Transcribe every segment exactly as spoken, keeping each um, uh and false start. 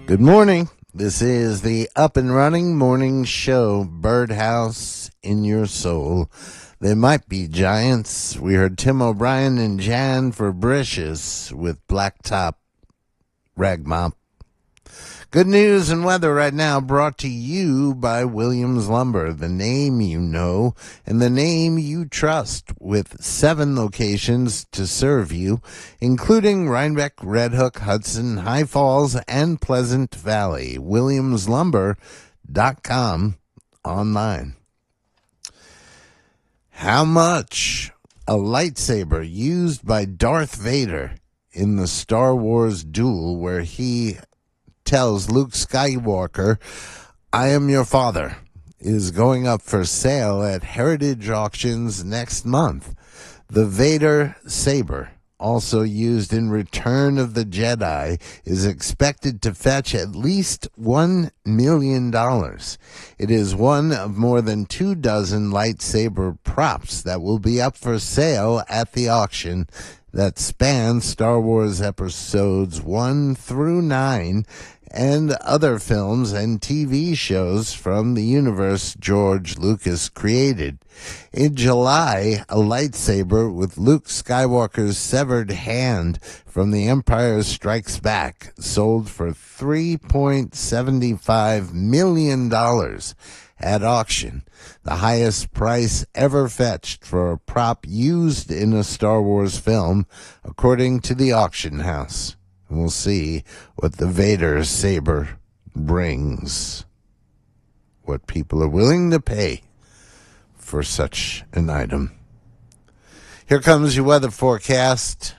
Good morning. This is the Up and Running Morning Show, Birdhouse in Your Soul. They might be giants. We heard Tim O'Brien and Jan Fabricius with Blacktop Ragmop. Good news and weather right now brought to you by Williams Lumber, the name you know and the name you trust, with seven locations to serve you, including Rhinebeck, Red Hook, Hudson, High Falls, and Pleasant Valley. williams lumber dot com online. How much a lightsaber used by Darth Vader in the Star Wars duel, where he tells Luke Skywalker, "I am your father," is going up for sale at Heritage Auctions next month. The Vader saber, also used in Return of the Jedi, is expected to fetch at least one million dollars. It is one of more than two dozen lightsaber props that will be up for sale at the auction that spans Star Wars Episodes one through nine and other films and T V shows from the universe George Lucas created. In July, a lightsaber with Luke Skywalker's severed hand from The Empire Strikes Back sold for three point seven five million dollars at auction, the highest price ever fetched for a prop used in a Star Wars film, according to the auction house. And we'll see what the Vader saber brings, what people are willing to pay for such an item. Here comes your weather forecast.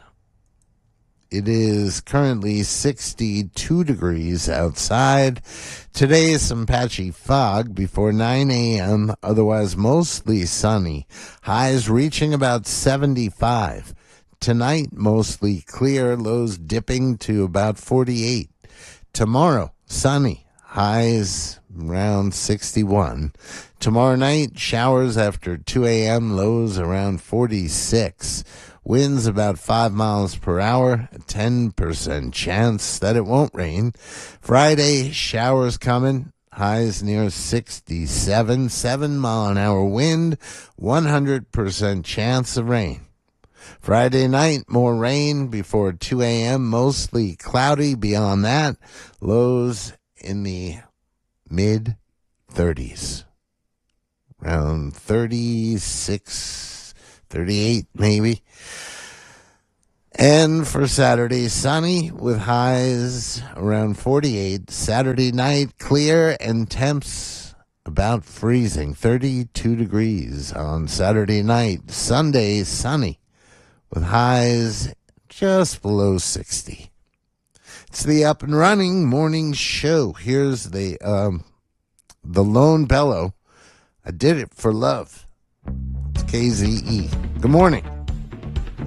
It is currently sixty-two degrees outside. Today, some patchy fog before nine a.m., otherwise mostly sunny. Highs reaching about seventy-five. Tonight, mostly clear, lows dipping to about forty-eight. Tomorrow, sunny, highs around sixty-one. Tomorrow night, showers after two a.m., lows around forty-six. Winds about five miles per hour, a ten percent chance that it won't rain. Friday, showers coming, highs near sixty-seven, seven mile an hour wind, one hundred percent chance of rain. Friday night, more rain before two a.m., mostly cloudy. Beyond that, lows in the mid-thirties. Around thirty-six, thirty-eight maybe. And for Saturday, sunny with highs around forty-eight. Saturday night, clear and temps about freezing, thirty-two degrees on Saturday night. Sunday, sunny with highs just below sixty. It's the Up and Running Morning Show. Here's the um, the Lone Bellow. I did it for love. It's K Z E. Good morning.